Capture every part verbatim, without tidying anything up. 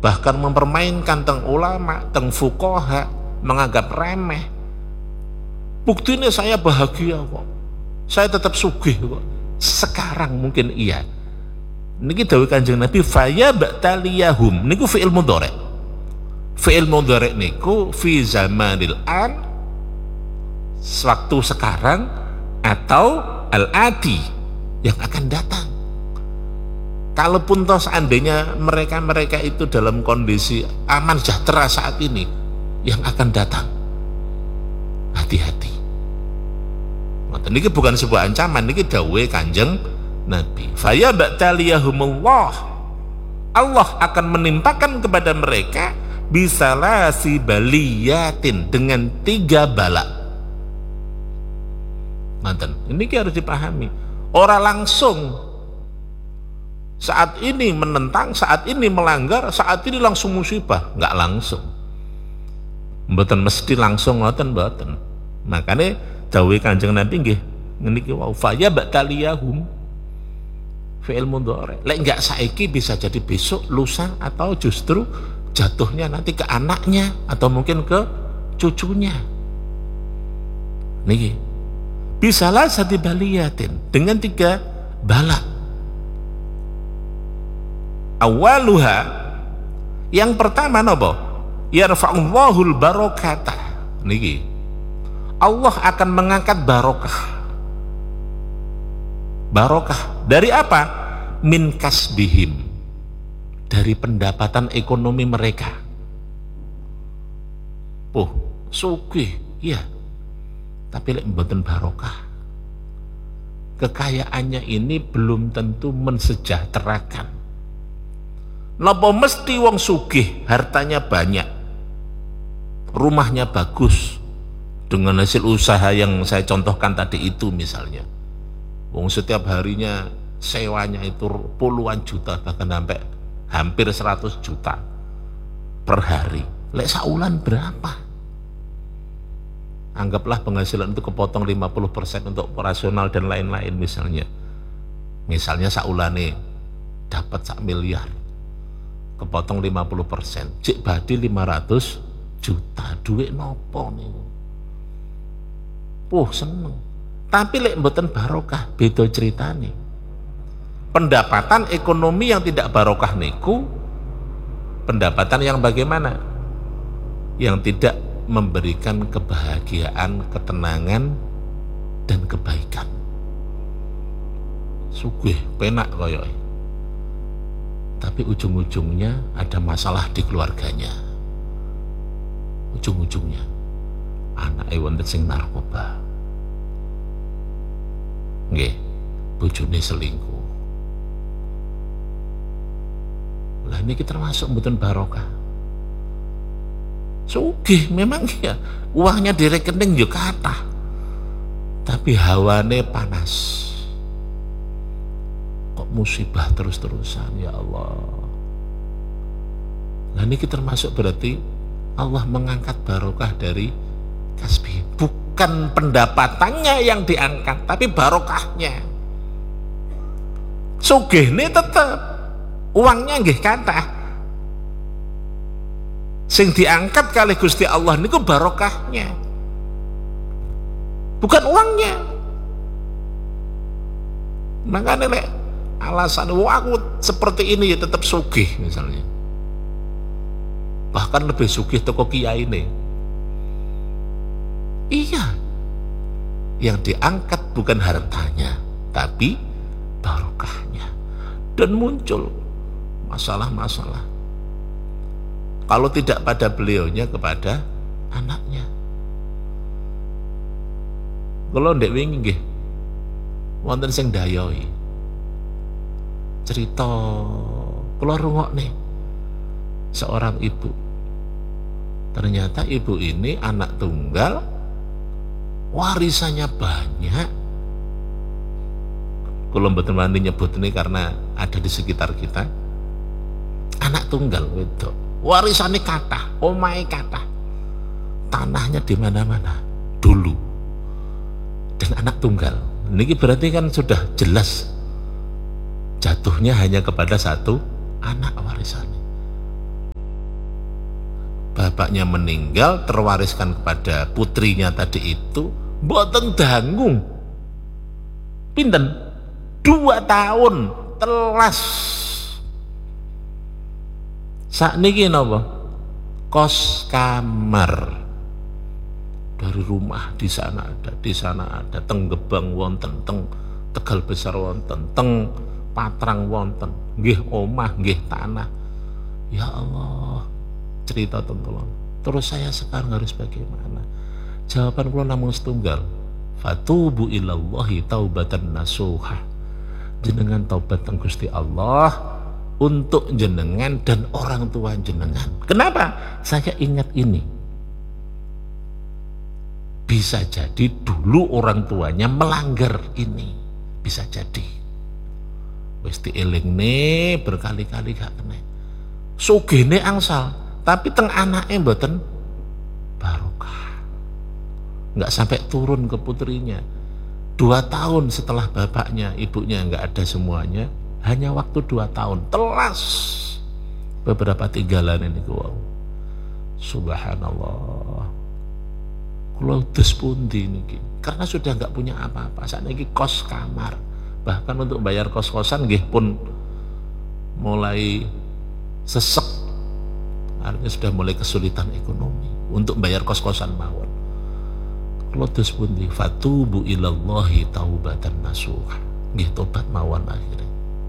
bahkan mempermainkan teng ulama, teng fuqaha, menganggap remeh. Buktinya saya bahagia kok, saya tetap sugih kok. Sekarang mungkin iya. Niki dawuh Kanjeng Nabi, faya ba'taliyahum niku fi'il mudhari'. Fi'il mudhari' niku fi zamanil an, waktu sekarang, atau al-ati, yang akan datang. Kalaupun toh seandainya mereka-mereka itu dalam kondisi aman sejahtera saat ini, yang akan datang, hati-hati. Niki bukan sebuah ancaman, niki dawuhe Kanjeng Nabi. Faya ba'taliyahumullah, Allah akan menimpakan kepada mereka bisalasi baliyatin, dengan tiga bala. Manten, ini harus dipahami. Orang langsung saat ini menentang, saat ini melanggar, saat ini langsung musibah, nggak langsung. Mboten mesti langsung, ngoten mboten. Makanya dawuh Kanjeng Nabi nggih niki wa faya ba'taliyahum fi'il mudhari'. Lek enggak saiki bisa jadi besok, lusa, atau justru jatuhnya nanti ke anaknya atau mungkin ke cucunya. Niki bisalah sati baliyatin, dengan tiga bala. Awaluha, yang pertama napa? Yarfa'ullahul barakata. Niki Allah akan mengangkat barokah. Barokah dari apa? Min kasbihim, dari pendapatan ekonomi mereka. Oh, sugih, iya. Tapi lek mboten barokah, kekayaannya ini belum tentu mensejahterakan. Napa mesti wong sugih, hartanya banyak, rumahnya bagus, dengan hasil usaha yang saya contohkan tadi itu misalnya. Wong setiap harinya sewanya itu puluhan juta, bahkan sampai hampir seratus juta per hari. Lek saulan berapa? Anggaplah penghasilan itu kepotong lima puluh persen untuk operasional dan lain-lain misalnya. Misalnya saulane dapat sak miliar, kepotong lima puluh persen, cik badi lima ratus juta, duit nopo nih. Puh, seneng. Tapi lek mboten barokah, beda ceritane. Pendapatan ekonomi yang tidak barokah niku pendapatan yang bagaimana? Yang tidak memberikan kebahagiaan, ketenangan, dan kebaikan. Sugih penak koyoke, tapi ujung-ujungnya ada masalah di keluarganya. Ujung-ujungnya anake wonten sing narkoba, nggih, bojone selingkuh. Lah niki termasuk mboten barokah. Sugih memang ya, uangnya di rekening yo kathah, tapi hawane panas. Kok musibah terus-terusan, ya Allah. Lah niki termasuk berarti Allah mengangkat barokah dari kasbi. Bukan pendapatannya yang diangkat, tapi barokahnya. Sugih ini tetap uangnya nggih kathah, sing diangkat kali Gusti Allah niku barokahnya, bukan uangnya. Makanya lek alasan wah aku seperti ini ya tetap sugih misalnya, bahkan lebih sugih toko kiai ini. Iya, yang diangkat bukan hartanya tapi barokahnya, dan muncul masalah-masalah kalau tidak pada beliaunya, kepada anaknya. Kalau ndek wingi nggih wonten sing dayoi cerita kula rungokne, seorang ibu, ternyata ibu ini anak tunggal, warisannya banyak. Kula mboten wani nyebut ini karena ada di sekitar kita. Anak tunggal wedok, warisannya kathah, omahe kathah, tanahnya di mana-mana dulu, dan anak tunggal. Niki berarti kan sudah jelas jatuhnya hanya kepada satu anak warisannya. bapaknya meninggal terwariskan kepada putrinya tadi itu, boten dangung pinten dua tahun telas. Sakniki napa? Kos kamar. Dari rumah di sana ada, di sana ada, teng Gebang wonten, teng Tegal Besar wonten, teng Patrang wonten, nggih omah, nggih tanah. Ya Allah, cerita tentang terus saya sekarang harus bagaimana? Jawaban kula namung setunggal. Fatubu ilallahi taubatan nasuha. Jenengan taubat teng Gusti Allah untuk jenengan dan orang tua jenengan. Kenapa? Saya ingat ini. Bisa jadi dulu orang tuanya melanggar ini, bisa jadi. Wis dielingne berkali-kali gak kena. Sugene angsal, tapi teng anake mboten barokah. Nggak sampai turun ke putrinya. Dua tahun setelah bapaknya, ibunya nggak ada semuanya, hanya waktu dua tahun telas beberapa tinggalan ini wow. Subhanallah. Kalau des pundi niki, karena sudah nggak punya apa-apa. Saat ini kos kamar, bahkan untuk bayar kos-kosan nggih pun mulai sesek, artinya sudah mulai kesulitan ekonomi untuk bayar kos-kosan mawon. Kalau des pundi, fatubu ilallahi taubatan nasuha, nggih tobat mawon akhirnya.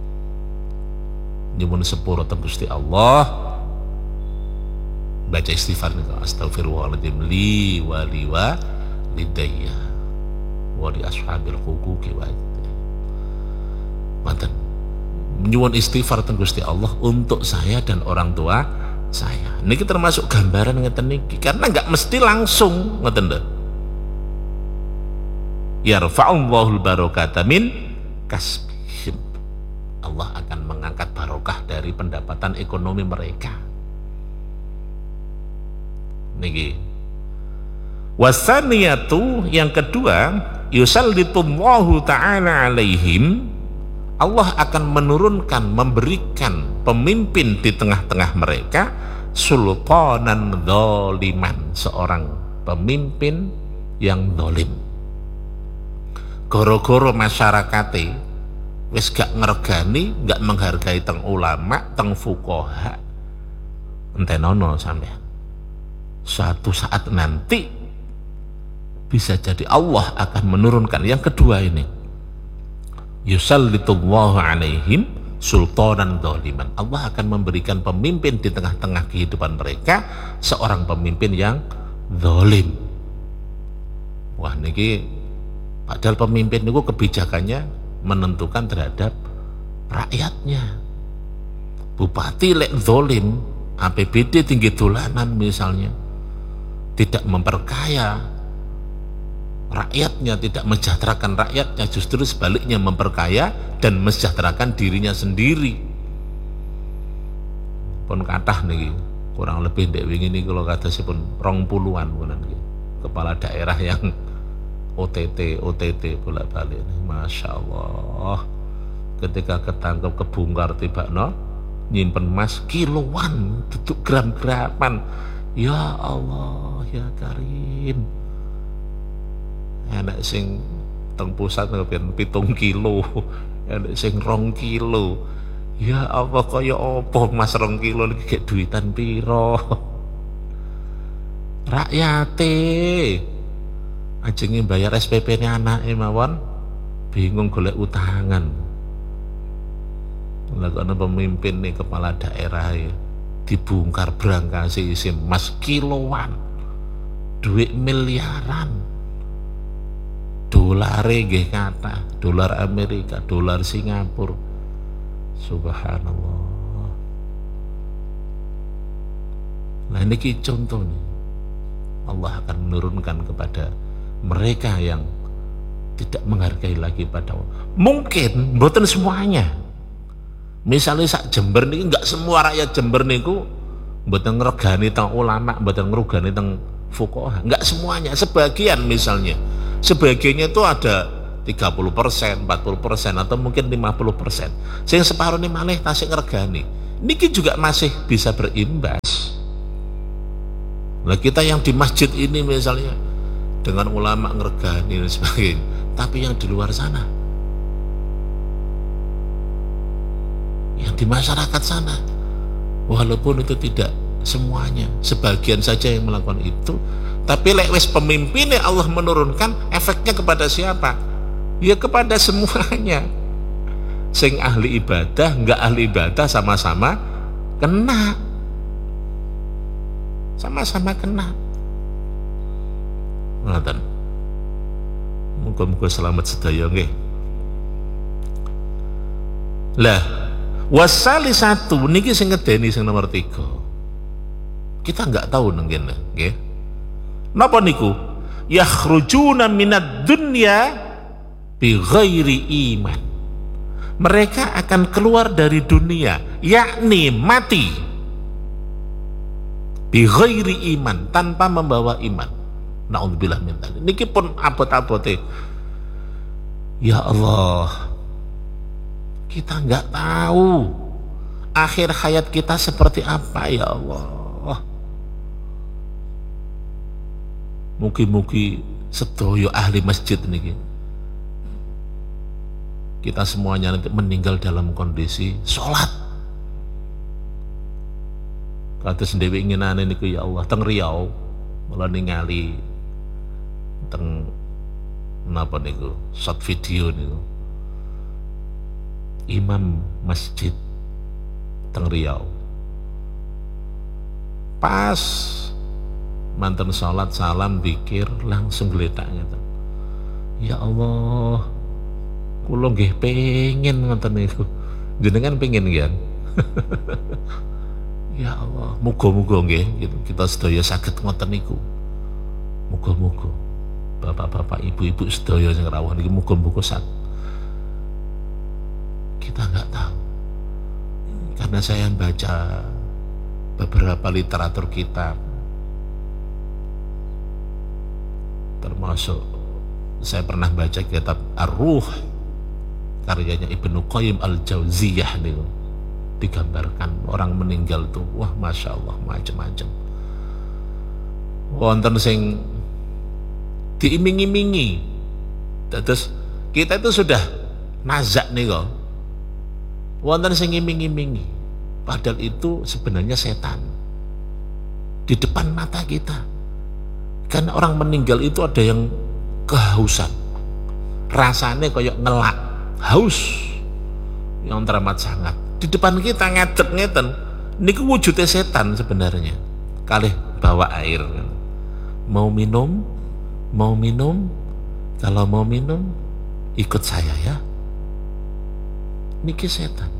Nyuwun sepuro teng Gusti Allah. Baca istighfar nih, astagfirullahaladzim li wa li wa lidayya wa li ashabil huquqi wa mantan menyuwun istighfar teng Gusti Allah untuk saya dan orang tua saya. Niki termasuk gambaran ngeten niki, karena nggak mesti langsung ngeten lho. Yarfa'ullahul barakata min kasbihim. Allah akan mengangkat barokah dari pendapatan ekonomi mereka. Niki wasaniyatu, yang kedua, yusallitullahu ta'ala alaihim, Allah akan menurunkan, memberikan pemimpin di tengah-tengah mereka, sultanan dzaliman, seorang pemimpin yang zalim. Goro-goro masyarakate wis gak ngergani, gak menghargai teng ulama, teng fuqaha, entenono sampean. Suatu saat nanti bisa jadi Allah akan menurunkan yang kedua ini, yusallitullahu alaihim sultanan dzaliman. Allah akan memberikan pemimpin di tengah-tengah kehidupan mereka, seorang pemimpin yang zalim. Wah niki padahal pemimpin itu kebijakannya menentukan terhadap rakyatnya. Bupati lek zalim, A P B D tinggi dolanan misalnya, tidak memperkaya rakyatnya, tidak mensejahterakan rakyatnya, justru sebaliknya memperkaya dan mensejahterakan dirinya sendiri. Pun kathah niki, kurang lebih ndek wingi niki kalau kata sipun rong puluhan kepala daerah yang O T T O T T bolak-balik. Masya Allah, ketika ketangkep kebongkar tiba no nyimpen emas kiloan, duduk gram-graman. Ya Allah ya Karim, enak sing teng pusat ngepen pitung kilo, enak sing rong kilo. Ya Allah kaya apa mas rong kilo iki gek duitan piro? Rakyate ajenge bayar S P P-ne anake mawon bingung golek utangan. Lah ana pemimpin nih, kepala daerah ya, dibongkar berangkasi isi emas kiloan, duit miliaran, dolare nggih kata, dolar Amerika, dolar Singapura. Subhanallah. Nah ini contoh nih, Allah akan menurunkan kepada mereka yang tidak menghargai lagi pada Allah. Mungkin mboten semuanya. Misalnya sak Jember nih, nggak semua rakyat Jember niku mboten ngregani teng ulama, mboten ngrugani teng fuqaha, nggak semuanya, sebagian misalnya. Sebagiannya itu ada tiga puluh persen, empat puluh persen atau mungkin lima puluh persen. Sing separuh nih malih tasik ngregani. Niki juga masih bisa berimbas. Nah, kita yang di masjid ini misalnya dengan ulama ngergani dan sebagainya, tapi yang di luar sana, yang di masyarakat sana, walaupun itu tidak semuanya, sebagian saja yang melakukan itu, tapi lek wis pemimpinnya Allah menurunkan, efeknya kepada siapa? Ya kepada semuanya. Sing ahli ibadah, enggak ahli ibadah sama-sama kena, sama-sama kena. Ngoten. Muga-muga selamat sedaya nggih. Lah, wasali satu niki sing ngedeni sing nomor tiga. Kita enggak tahu nang kene, nggih. Napa niku? Yakhrujuna minad dunya bi ghairi iman. Mereka akan keluar dari dunia, yakni mati bi ghairi iman, tanpa membawa iman. Na'udzubillah min dzalik. Niki pun abot-abote. Ya Allah, kita nggak tahu akhir hayat kita seperti apa, ya Allah. Mugi-mugi sedaya ahli masjid niki, kita semuanya nanti meninggal dalam kondisi sholat. Kata sendiri inginane niku ya Allah, teng Riau malah ningali teng napa niku shot video niku imam masjid teng Riau pas manten sholat salam zikir langsung geletak ngeten. Ya Allah, kula nggih pengen ngoten niku. Jenengan pengen kan? Ya Allah, muga-muga nggih gitu, kita sedaya saged ngoten niku. Muga-muga bapak-bapak, ibu-ibu sedaya sing rawuh niki muga-muga sak. Kita nggak tahu. Karena saya baca beberapa literatur kitab, termasuk saya pernah baca kitab Ar-Ruh karyanya Ibnu Qayyim Al-Jauziyah niku, digambarkan orang meninggal tuh, wah masya Allah macam-macam. Wonten sing diiming-imingi, terus kita itu sudah nazak nih kok. Wonten sing iming-imingi, padahal itu sebenarnya setan di depan mata kita. Karena orang meninggal itu ada yang kehausan, rasanya kayak ngelak, haus yang teramat sangat. Di depan kita ngadeg ngeten, niku wujudnya setan sebenarnya. Kalih bawa air, mau minum, mau minum, kalau mau minum ikut saya ya. Niki setan.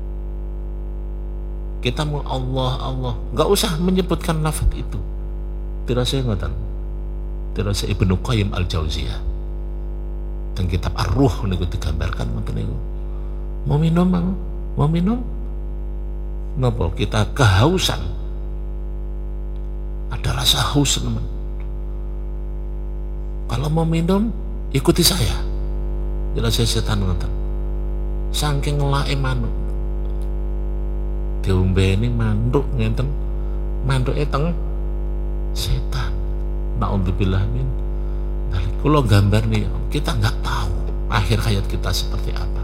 Kita mau Allah Allah, nggak usah menyebutkan lafaz itu. Tidak saya ngoten. Tidak saya Ibnu Qayyim Al-Jauziyah. Dan kitab Ar-Ruh niku digambarkan ngoten niku. Mau minum mau, mau minum. Napa kita kehausan. Ada rasa haus teman. Kalau mau minum ikuti saya. Tidak saya setan ngoten. Saking ngelake manuk. Diombeni manduk ngenten. Manduke teng setan. Na'udzubillah min dzalik. Kula gambar nih, kita nggak tahu akhir hayat kita seperti apa.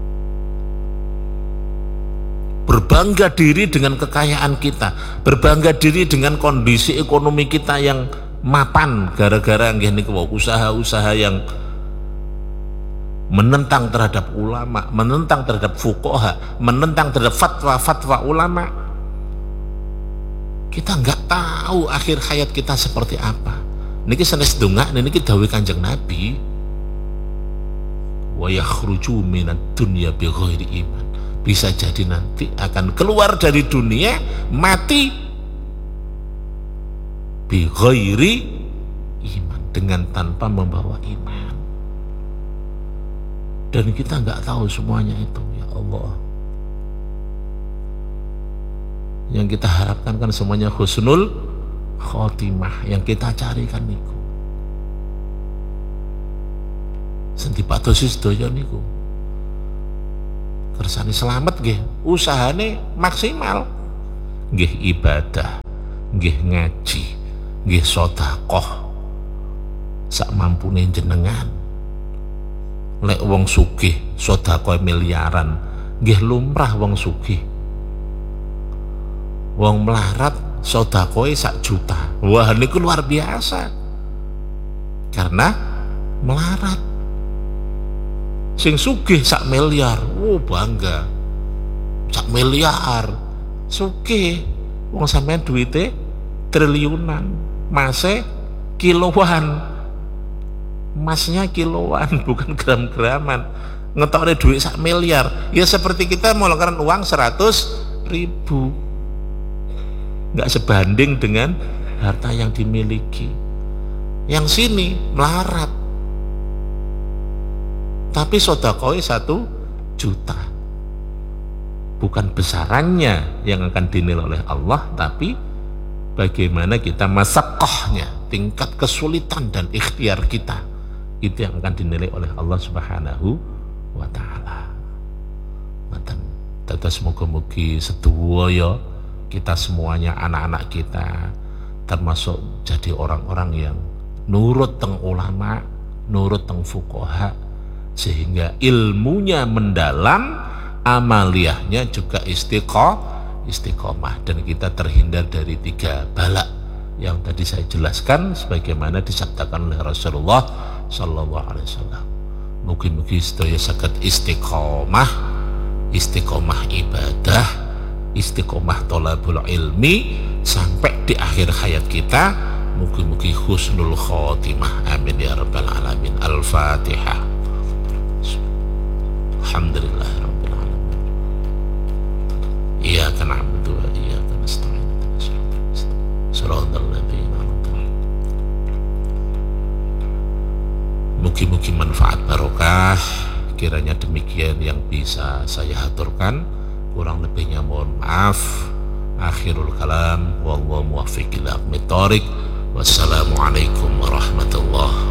Berbangga diri dengan kekayaan kita, berbangga diri dengan kondisi ekonomi kita yang mapan gara-gara nggih niku usaha-usaha yang menentang terhadap ulama, menentang terhadap fuqaha, menentang terhadap fatwa-fatwa ulama. Kita nggak tahu akhir hayat kita seperti apa. Niki sanes donga niki dawuh Kanjeng Nabi, wa yakhruju minad dunya bighairi iman. Bisa jadi nanti akan keluar dari dunia mati bighairi iman, dengan tanpa membawa iman. Dan kita nggak tahu semuanya itu, ya Allah. Yang kita harapkan kan semuanya husnul khotimah, yang kita carikan niku. Senti patosis sedaya niku. Kersane selamat nggih, usahane maksimal. Nggih ibadah, nggih ngaji, nggih sedekah sak mampune jenengan. Lek wong sugih sedekah miliaran nggih lumrah wong sugih. Wong melarat sedekah sak juta. Wah niku luar biasa. Karena melarat. Sing sugih sak miliar, oh bangga. Sak miliar, sugih. Wong sampean duite triliunan, mase kiloan. Masnya kiloan, bukan gram-graman. Ngetokne duit sak miliar. Ya seperti kita mengeluarkan uang seratus ribu. Nggak sebanding dengan harta yang dimiliki. Yang sini melarat. Tapi sedekah satu juta. Bukan besarannya yang akan dinilai oleh Allah, tapi bagaimana kita masakohnya, tingkat kesulitan dan ikhtiar kita, itu yang akan dinilai oleh Allah Subhanahu wa ta'ala. Dados muga-mugi sedaya kita semuanya, anak-anak kita termasuk jadi orang-orang yang nurut teng ulama, nurut teng fuqaha, sehingga ilmunya mendalam, amaliyahnya juga istiqomah, istiqomah, dan kita terhindar dari tiga bala yang tadi saya jelaskan sebagaimana disabdakan oleh Rasulullah sallallahu alaihi wasallam. Mugi-mugi sedaya saged istiqomah, istiqomah ibadah, istiqomah thalabul ilmi sampai di akhir hayat kita. Mugi-mugi husnul khotimah, amin ya rabbal alamin. Al-Fatihah. Alhamdulillah rabbil alamin. Iyyaka na'budu wa iyyaka nasta'in. Shiratal ladzina an'amta 'alaihim. Mugi-mugi manfaat barokah. Kiranya demikian yang bisa saya haturkan, kurang lebihnya mohon maaf. Akhirul kalam wallahu muwaffiq ila aqwamit thoriq. Wassalamualaikum warahmatullahi